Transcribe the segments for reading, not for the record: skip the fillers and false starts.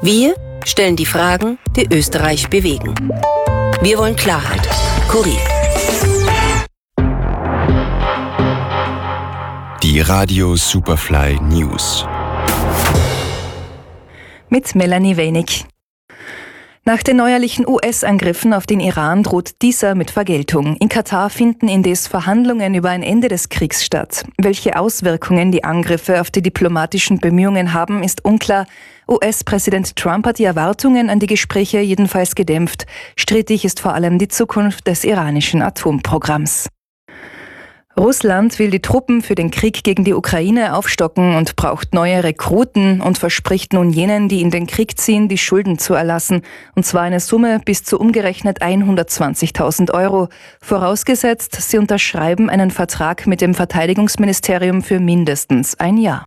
Wir stellen die Fragen, die Österreich bewegen. Wir wollen Klarheit. Kurier. Die Radio Superfly News. Mit Melanie Wenig. Nach den neuerlichen US-Angriffen auf den Iran droht dieser mit Vergeltung. In Katar finden indes Verhandlungen über ein Ende des Kriegs statt. Welche Auswirkungen die Angriffe auf die diplomatischen Bemühungen haben, ist unklar. US-Präsident Trump hat die Erwartungen an die Gespräche jedenfalls gedämpft. Strittig ist vor allem die Zukunft des iranischen Atomprogramms. Russland will die Truppen für den Krieg gegen die Ukraine aufstocken und braucht neue Rekruten und verspricht nun jenen, die in den Krieg ziehen, die Schulden zu erlassen. Und zwar eine Summe bis zu umgerechnet 120.000 €. Vorausgesetzt, sie unterschreiben einen Vertrag mit dem Verteidigungsministerium für mindestens ein Jahr.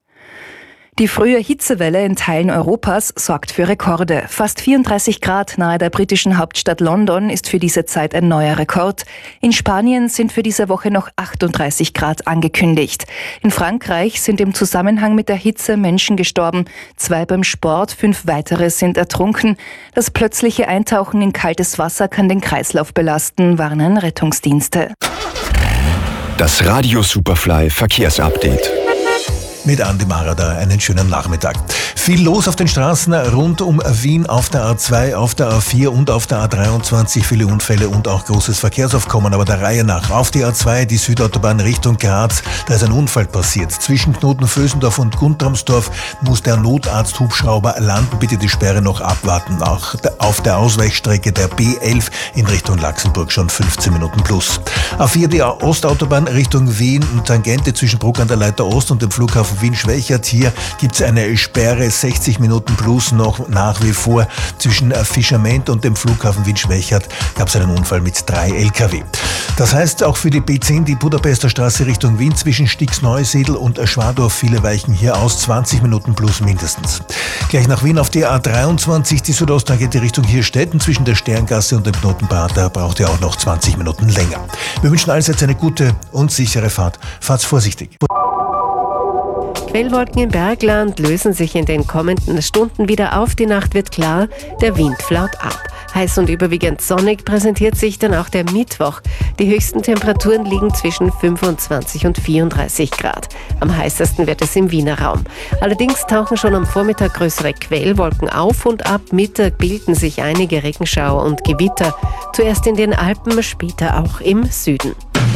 Die frühe Hitzewelle in Teilen Europas sorgt für Rekorde. Fast 34 Grad nahe der britischen Hauptstadt London ist für diese Zeit ein neuer Rekord. In Spanien sind für diese Woche noch 38 Grad angekündigt. In Frankreich sind im Zusammenhang mit der Hitze Menschen gestorben. 2 beim Sport, 5 weitere sind ertrunken. Das plötzliche Eintauchen in kaltes Wasser kann den Kreislauf belasten, warnen Rettungsdienste. Das Radio Superfly Verkehrsupdate. Mit Andi Marada einen schönen Nachmittag. Viel los auf den Straßen rund um Wien auf der A2, auf der A4 und auf der A23. Viele Unfälle und auch großes Verkehrsaufkommen, aber der Reihe nach. Auf die A2, die Südautobahn Richtung Graz, da ist ein Unfall passiert. Zwischen Knoten Vösendorf und Guntramsdorf muss der Notarzt-Hubschrauber landen. Bitte die Sperre noch abwarten. Auch auf der Ausweichstrecke der B11 in Richtung Laxenburg schon 15 Minuten plus. A4, die Ostautobahn Richtung Wien, Tangente zwischen Bruck an der Leiter Ost und dem Flughafen Wien-Schwächert. Hier gibt es eine Sperre, 60 Minuten plus noch nach wie vor. Zwischen Fischerment und dem Flughafen Wien-Schwächert gab es einen Unfall mit 3 LKW. Das heißt auch für die B10, die Budapester Straße Richtung Wien, zwischen Stix-Neusiedl und Schwadorf, viele weichen hier aus, 20 Minuten plus mindestens. Gleich nach Wien auf die A23, die Südosttangente Richtung Hirstetten, zwischen der Sterngasse und dem Knotenbad, da braucht ihr auch noch 20 Minuten länger. Wir wünschen allseits eine gute und sichere Fahrt. Fahrt's vorsichtig. Quellwolken im Bergland lösen sich in den kommenden Stunden wieder auf. Die Nacht wird klar, der Wind flaut ab. Heiß und überwiegend sonnig präsentiert sich dann auch der Mittwoch. Die höchsten Temperaturen liegen zwischen 25 und 34 Grad. Am heißesten wird es im Wiener Raum. Allerdings tauchen schon am Vormittag größere Quellwolken auf und ab Mittag bilden sich einige Regenschauer und Gewitter. Zuerst in den Alpen, später auch im Süden.